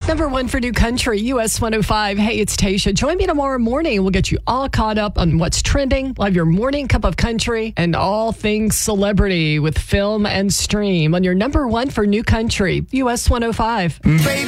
Number one for New Country, US 105. Hey, it's Tasha. Join me tomorrow morning. We'll get you all caught up on what's trending. We'll have your morning cup of country and all things celebrity with Film and Stream on your number one for New Country, US 105. Baby.